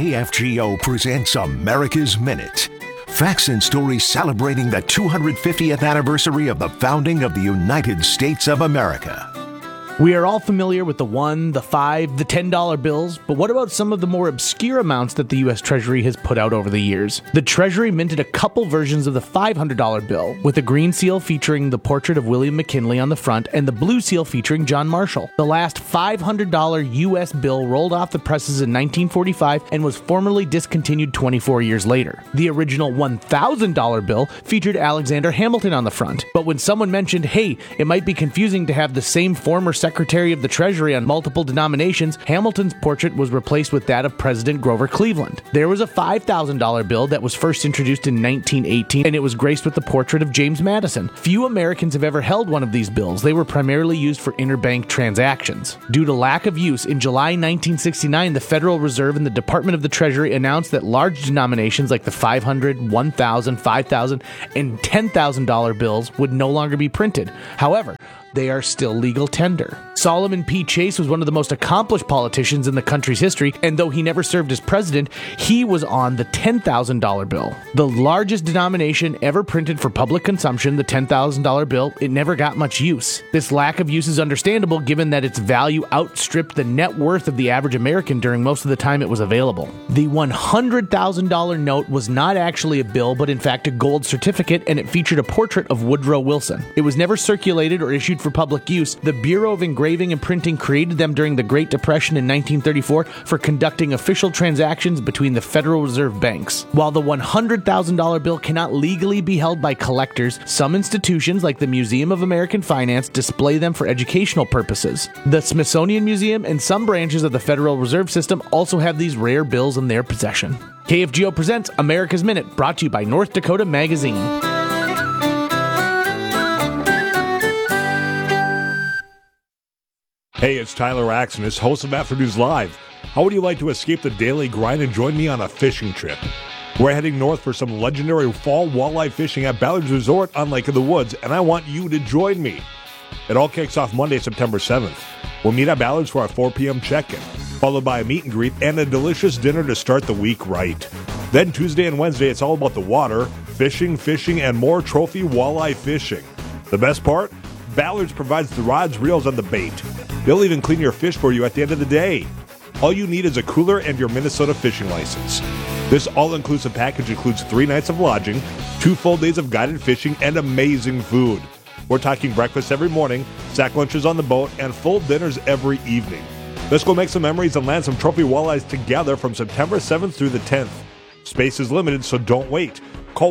KFGO presents America's Minute. Facts and stories celebrating the 250th anniversary of the founding of the United States of America. We are all familiar with the $1, the $5, the $10 bills, but what about some of the more obscure amounts that the U.S. Treasury has put out over the years? The Treasury minted a couple versions of the $500 bill, with a green seal featuring the portrait of William McKinley on the front and the blue seal featuring John Marshall. The last $500 U.S. bill rolled off the presses in 1945 and was formally discontinued 24 years later. The original $1,000 bill featured Alexander Hamilton on the front, but when someone mentioned, hey, it might be confusing to have the same former Secretary of the Treasury on multiple denominations, Hamilton's portrait was replaced with that of President Grover Cleveland. There was a $5,000 bill that was first introduced in 1918, and it was graced with the portrait of James Madison. Few Americans have ever held one of these bills. They were primarily used for interbank transactions. Due to lack of use, in July 1969, the Federal Reserve and the Department of the Treasury announced that large denominations like the $500, $1,000, $5,000, and $10,000 bills would no longer be printed. However, they are still legal tender. Solomon P. Chase was one of the most accomplished politicians in the country's history, and though he never served as president, he was on the $10,000 bill. The largest denomination ever printed for public consumption, the $10,000 bill, it never got much use. This lack of use is understandable given that its value outstripped the net worth of the average American during most of the time it was available. The $100,000 note was not actually a bill, but in fact a gold certificate, and it featured a portrait of Woodrow Wilson. It was never circulated or issued for public use. The Bureau of Engraving and Printing created them during the Great Depression in 1934 for conducting official transactions between the Federal Reserve banks. While the $100,000 bill cannot legally be held by collectors, some institutions like the Museum of American Finance display them for educational purposes. The Smithsonian Museum and some branches of the Federal Reserve System also have these rare bills in their possession. KFGO presents America's Minute, brought to you by North Dakota Magazine. Hey, it's Tyler Axonis, host of Afternoons Live. How would you like to escape the daily grind and join me on a fishing trip? We're heading north for some legendary fall walleye fishing at Ballard's Resort on Lake of the Woods, and I want you to join me. It all kicks off Monday, September 7th. We'll meet at Ballard's for our 4 p.m. check-in, followed by a meet and greet and a delicious dinner to start the week right. Then Tuesday and Wednesday, it's all about the water, fishing, and more trophy walleye fishing. The best part? Ballard's provides the rods, reels, and the bait. They'll even clean your fish for you at the end of the day. All you need is a cooler and your Minnesota fishing license. This all-inclusive package includes 3 nights of lodging, 2 full days of guided fishing, and amazing food. We're talking breakfast every morning, sack lunches on the boat, and full dinners every evening. Let's go make some memories and land some trophy walleyes together from September 7th through the 10th. Space is limited, so don't wait. Call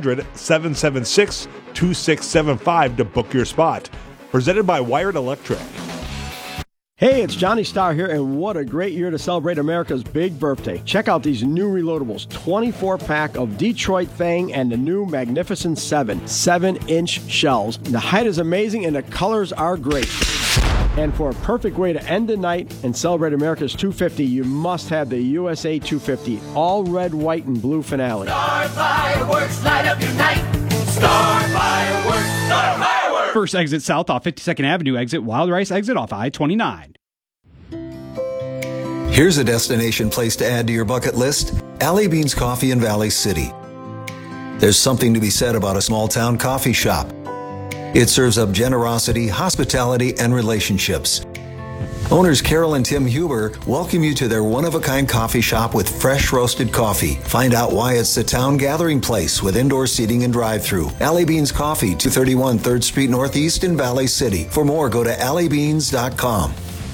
1-800-776-2675 to book your spot. Presented by Wired Electric. Hey, it's Johnny Starr here, and what a great year to celebrate America's big birthday. Check out these new reloadables, 24-pack of Detroit Fang and the new Magnificent 7, 7-inch shells. The height is amazing and the colors are great. And for a perfect way to end the night and celebrate America's 250, you must have the USA 250, all red, white, and blue finale. Star Fireworks, light up your night. Star Fireworks, Star Fireworks. First exit south off 52nd Avenue, exit Wild Rice, exit off I-29. Here's a destination place to add to your bucket list, Alley Beans Coffee in Valley City. There's something to be said about a small-town coffee shop. It serves up generosity, hospitality, and relationships. Owners Carol and Tim Huber welcome you to their one-of-a-kind coffee shop with fresh roasted coffee. Find out why it's the town gathering place with indoor seating and drive-thru. Alley Beans Coffee, 231 3rd Street Northeast in Valley City. For more, go to alleybeans.com.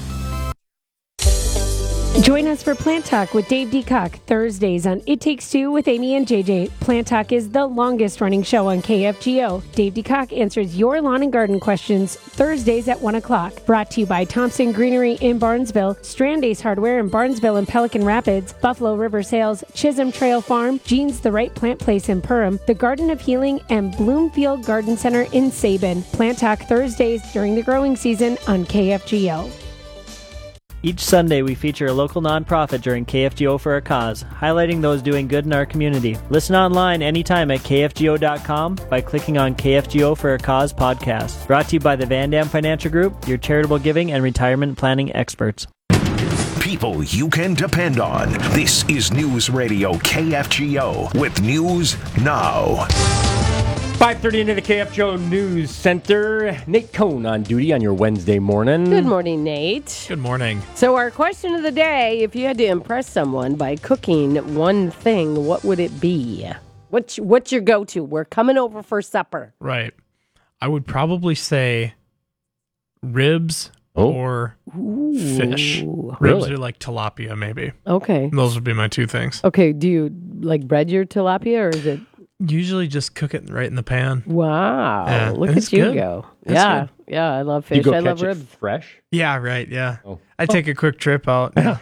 Join us for Plant Talk with Dave DeCock, Thursdays on It Takes Two with Amy and JJ. Plant Talk is the longest running show on KFGO. Dave DeCock answers your lawn and garden questions Thursdays at 1 o'clock. Brought to you by Thompson Greenery in Barnesville, Strand Ace Hardware in Barnesville and Pelican Rapids, Buffalo River Sales, Chisholm Trail Farm, Jean's The Right Plant Place in Perham, The Garden of Healing, and Bloomfield Garden Center in Sabin. Plant Talk Thursdays during the growing season on KFGO. Each Sunday, we feature a local nonprofit during KFGO for a Cause, highlighting those doing good in our community. Listen online anytime at kfgo.com by clicking on KFGO for a Cause podcast. Brought to you by the Van Dam Financial Group, your charitable giving and retirement planning experts. people you can depend on. This is News Radio KFGO with News Now. 5:30 into the KFGO News Center. Nate Cohn on duty on your Wednesday morning. Good morning, Nate. Good morning. So our question of the day, if you had to impress someone by cooking one thing, what would it be? What's your go-to? We're coming over for supper. Right. I would probably say ribs or fish. Ribs Really? are like tilapia, maybe. Okay. Those would be my two things. Okay, do you like bread your tilapia or is it? Usually just cook it right in the pan. Wow. Yeah, Look it's at you good. go. It's Yeah. good. Yeah, I love fish. You go I love catch it ribs. fresh Yeah, right, yeah. Oh. I take a quick trip out. Yeah.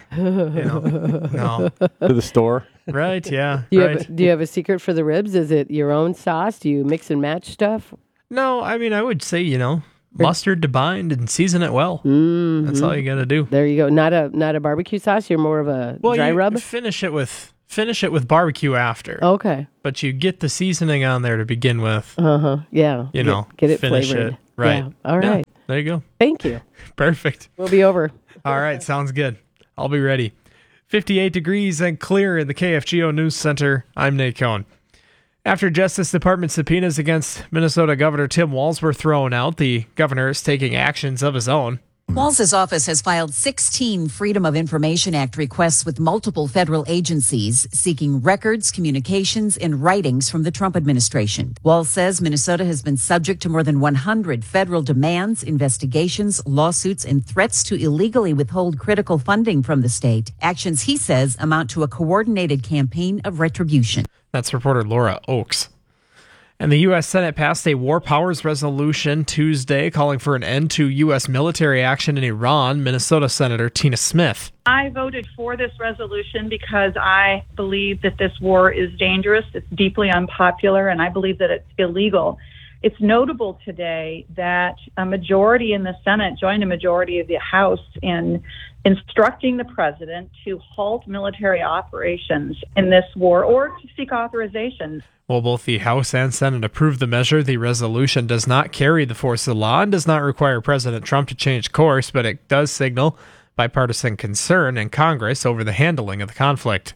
No. to the store. Right, yeah. Do right. you have a secret for the ribs? Is it your own sauce? Do you mix and match stuff? No, I mean, I would say, mustard to bind and season it well. Mm-hmm. That's all you got to do. There you go. Not a barbecue sauce. You're more of a dry rub. Finish it with barbecue after. Okay. But you get the seasoning on there to begin with. Yeah. Get it finish flavored. it. Right. Yeah. All right. Yeah, there you go. Thank you. Perfect. We'll be over. All right. Sounds good. I'll be ready. 58 degrees and clear in the KFGO News Center. I'm Nate Cohn. After Justice Department subpoenas against Minnesota Governor Tim Walz were thrown out, the governor is taking actions of his own. Walz's office has filed 16 Freedom of Information Act requests with multiple federal agencies seeking records, communications, and writings from the Trump administration. Walz says Minnesota has been subject to more than 100 federal demands, investigations, lawsuits, and threats to illegally withhold critical funding from the state. Actions, he says, amount to a coordinated campaign of retribution. That's reporter Laura Oakes. And the U.S. Senate passed a war powers resolution Tuesday calling for an end to U.S. military action in Iran. Minnesota Senator Tina Smith. I voted for this resolution because I believe that this war is dangerous, it's deeply unpopular, and I believe that it's illegal. It's notable today that a majority in the Senate joined a majority of the House in instructing the president to halt military operations in this war or to seek authorization. While both the House and Senate approved the measure, the resolution does not carry the force of law and does not require President Trump to change course, but it does signal bipartisan concern in Congress over the handling of the conflict.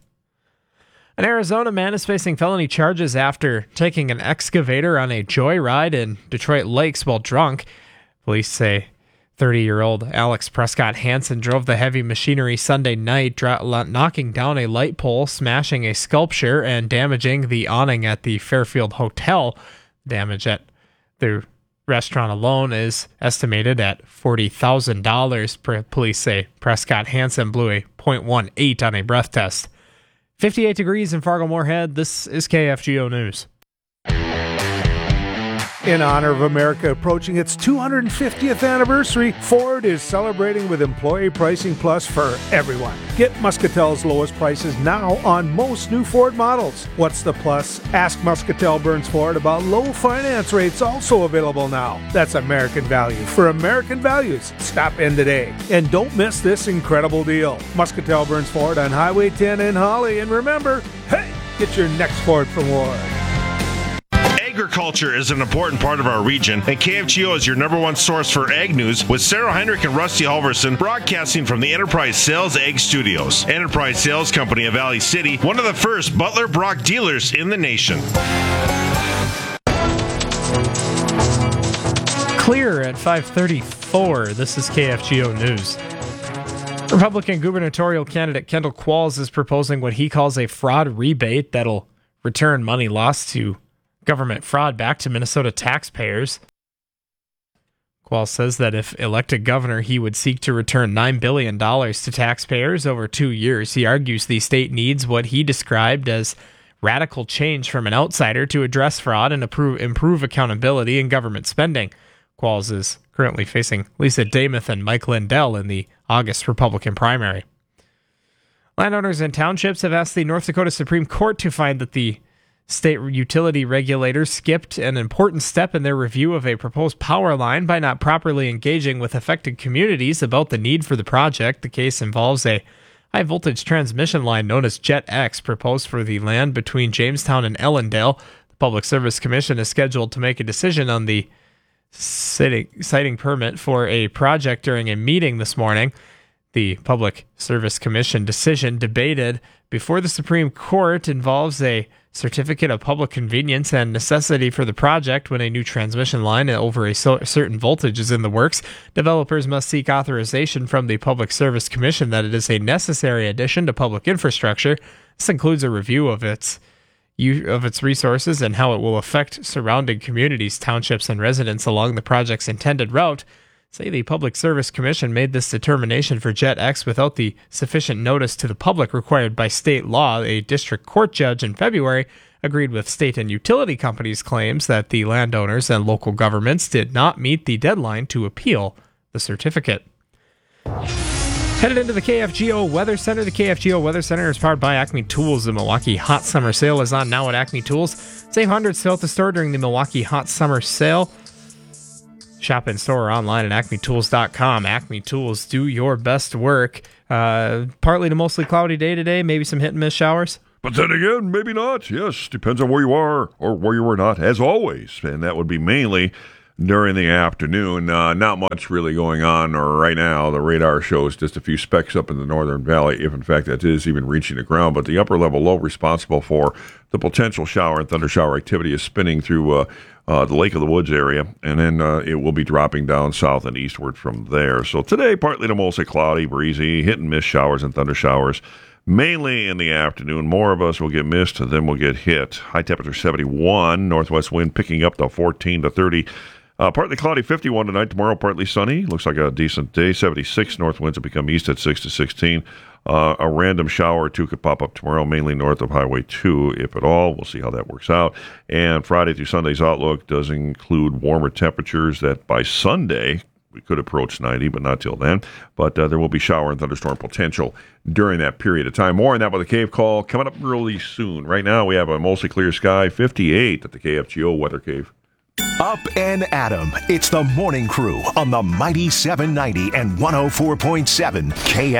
An Arizona man is facing felony charges after taking an excavator on a joyride in Detroit Lakes while drunk. Police say 30-year-old Alex Prescott Hansen drove the heavy machinery Sunday night, knocking down a light pole, smashing a sculpture, and damaging the awning at the Fairfield Hotel. Damage at the restaurant alone is estimated at $40,000. Police say Prescott Hansen blew a .18 on a breath test. 58 degrees in Fargo-Moorhead. This is KFGO News. In honor of America approaching its 250th anniversary, Ford is celebrating with Employee Pricing Plus for everyone. Get Muscatel's lowest prices now on most new Ford models. What's the plus? Ask Muscatel Burns Ford about low finance rates, also available now. That's American value for American values. Stop in today. And don't miss this incredible deal. Muscatel Burns Ford on Highway 10 in Holly. And remember, hey, get your next Ford from Ward. Agriculture is an important part of our region, and KFGO is your number one source for ag news with Sarah Heinrich and Rusty Halverson broadcasting from the Enterprise Sales Ag Studios. Enterprise Sales Company of Valley City, one of the first Butler Brock dealers in the nation. Clear at 5:34. This is KFGO News. Republican gubernatorial candidate Kendall Qualls is proposing what he calls a fraud rebate that'll return money lost to government fraud back to Minnesota taxpayers. Qualls says that if elected governor, he would seek to return $9 billion to taxpayers over 2 years. He argues the state needs what he described as radical change from an outsider to address fraud and improve accountability in government spending. Qualls is currently facing Lisa Damuth and Mike Lindell in the August Republican primary. Landowners and townships have asked the North Dakota Supreme Court to find that the state utility regulators skipped an important step in their review of a proposed power line by not properly engaging with affected communities about the need for the project. The case involves a high-voltage transmission line known as Jet X proposed for the land between Jamestown and Ellendale. The Public Service Commission is scheduled to make a decision on the siting permit for a project during a meeting this morning. The Public Service Commission decision debated before the Supreme Court involves a certificate of public convenience and necessity for the project. When a new transmission line over a certain voltage is in the works, developers must seek authorization from the Public Service Commission that it is a necessary addition to public infrastructure. This includes a review of its resources and how it will affect surrounding communities, townships, and residents along the project's intended route. Say the Public Service Commission made this determination for JetX without the sufficient notice to the public required by state law. A district court judge in February agreed with state and utility companies' claims that the landowners and local governments did not meet the deadline to appeal the certificate. Headed into the KFGO Weather Center. The KFGO Weather Center is powered by Acme Tools. The Milwaukee Hot Summer Sale is on now at Acme Tools. Save hundreds still at the store during the Milwaukee Hot Summer Sale. Shop in store or online at acmetools.com. Acme Tools, do your best work. Partly to mostly cloudy day today, maybe some hit and miss showers. But then again, maybe not. Yes, depends on where you are or where you are not, as always. And that would be mainly during the afternoon. Not much really going on right now. The radar shows just a few specks up in the northern valley, if in fact that is even reaching the ground. But the upper level low responsible for the potential shower and thunder shower activity is spinning through the Lake of the Woods area, and then it will be dropping down south and eastward from there. So today, partly to mostly cloudy, breezy, hit and miss showers and thunder showers, mainly in the afternoon. More of us will get missed than will get hit. High temperature 71, northwest wind picking up to 14 to 30. Partly cloudy, 51 tonight. Tomorrow, partly sunny. Looks like a decent day. 76, north winds will become east at 6 to 16. A random shower or two could pop up tomorrow, mainly north of Highway 2, if at all. We'll see how that works out. And Friday through Sunday's outlook does include warmer temperatures that by Sunday we could approach 90, but not till then. But there will be shower and thunderstorm potential during that period of time. More on that with a Cave Call coming up really soon. Right now we have a mostly clear sky, 58 at the KFGO Weather Cave. Up and Adam. It's the Morning Crew on the Mighty 790 and 104.7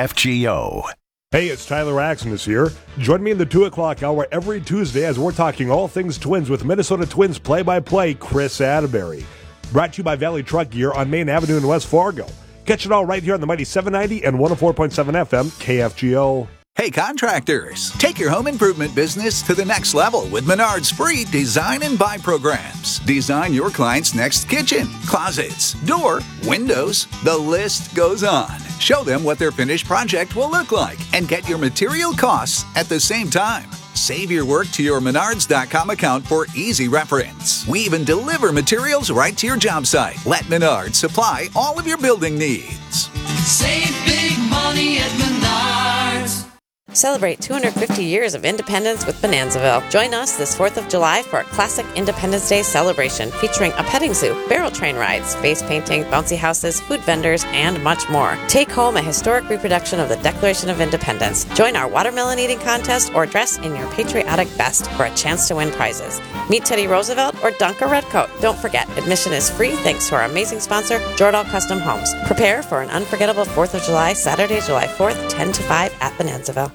KFGO. Hey, it's Tyler Axon here. Join me in the 2 o'clock hour every Tuesday as we're talking all things Twins with Minnesota Twins play-by-play Chris Atterbury. Brought to you by Valley Truck Gear on Main Avenue in West Fargo. Catch it all right here on the Mighty 790 and 104.7 FM KFGO. Hey contractors, take your home improvement business to the next level with Menard's free Design and Buy programs. Design your client's next kitchen, closets, door, windows, the list goes on. Show them what their finished project will look like and get your material costs at the same time. Save your work to your Menards.com account for easy reference. We even deliver materials right to your job site. Let Menards supply all of your building needs. Save big money at Menards. Celebrate 250 years of independence with Bonanzaville. Join us this 4th of July for a classic Independence Day celebration featuring a petting zoo, barrel train rides, face painting, bouncy houses, food vendors, and much more. Take home a historic reproduction of the Declaration of Independence. Join our watermelon eating contest or dress in your patriotic best for a chance to win prizes. Meet Teddy Roosevelt or dunk a redcoat. Don't forget, admission is free thanks to our amazing sponsor, Jordahl Custom Homes. Prepare for an unforgettable 4th of July, Saturday, July 4th, 10 to 5 at Bonanzaville.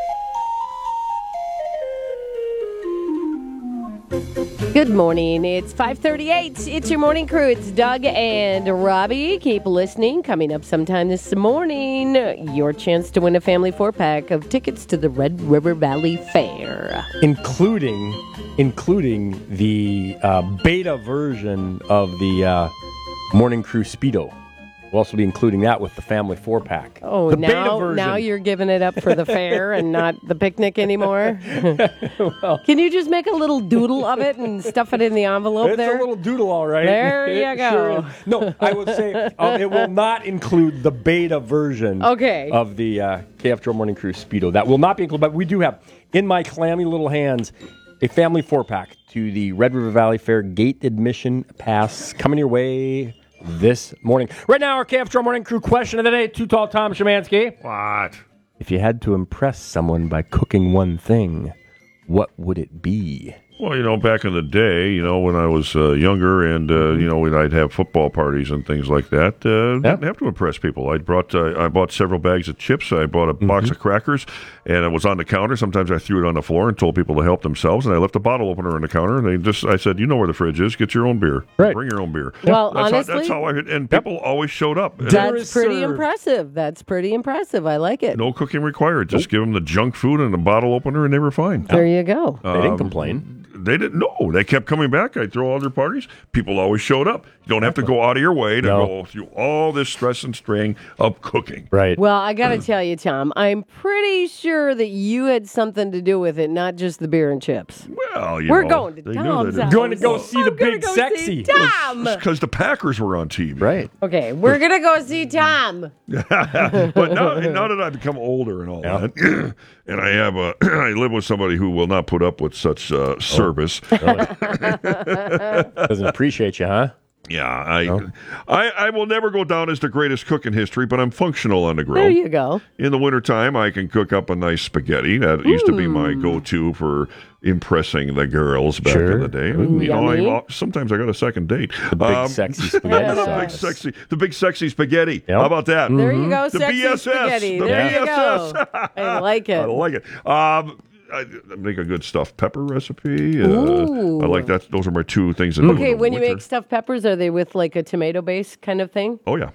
Good morning. It's 5:38. It's your morning crew. It's Doug and Robbie. Keep listening. Coming up sometime this morning, your chance to win a family 4-pack of tickets to the Red River Valley Fair. Including the beta version of the Morning Crew Speedo. We'll also be including that with the family 4-pack. Oh, now you're giving it up for the fair and not the picnic anymore? Well, can you just make a little doodle of it and stuff it in the envelope there? It's a little doodle, all right. There you go. Sure is. No, I would say it will not include the beta version of the KFGO Morning Crew Speedo. That will not be included, but we do have, in my clammy little hands, a family 4-pack to the Red River Valley Fair gate admission pass coming your way this morning. Right now, our KFGO Morning Crew question of the day. Too Tall Tom Szymanski. What? If you had to impress someone by cooking one thing, what would it be? Well, back in the day, when I was younger and, when I'd have football parties and things like that, didn't have to impress people. I bought several bags of chips. I bought a box of crackers, and it was on the counter. Sometimes I threw it on the floor and told people to help themselves, and I left a bottle opener on the counter, and I said, you know where the fridge is. Get your own beer. Right. Bring your own beer. Well, that's honestly, and people always showed up. That's pretty impressive. That's pretty impressive. I like it. No cooking required. Just give them the junk food and a bottle opener, and they were fine. There you go. They didn't complain. They didn't know. They kept coming back. I'd throw all their parties. People always showed up. You don't have to go out of your way to go through all this stress and strain of cooking. Right. Well, I got to tell you, Tom, I'm pretty sure that you had something to do with it, not just the beer and chips. Well, we're going to Tom's house. Going to go see the big sexy. Tom. Because the Packers were on TV. Right. Okay, we're going to go see Tom. But now that I've become older and all that, and I live with somebody who will not put up with such service. Doesn't appreciate you, huh? Yeah, I will never go down as the greatest cook in history, but I'm functional on the grill. There you go. In the wintertime, I can cook up a nice spaghetti. That used to be my go-to for impressing the girls back in the day. Sometimes I got a second date. The big sexy spaghetti sauce. The big sexy spaghetti. How about that? There you go, The sexy BSS. spaghetti. The There you BSS. go. I like it. I like it. I make a good stuffed pepper recipe. I like that. Those are my two things. Okay, when you make stuffed peppers, are they with like a tomato base kind of thing? Oh, yeah.